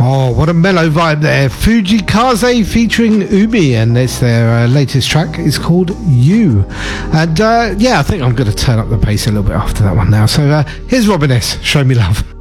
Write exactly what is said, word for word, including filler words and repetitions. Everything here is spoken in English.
Oh, what a mellow vibe there. Fujikaze featuring Umi, and it's their uh, latest track. It's called You. And uh, yeah, I think I'm going to turn up the pace a little bit after that one now. So uh, here's Robin S. Show Me Love.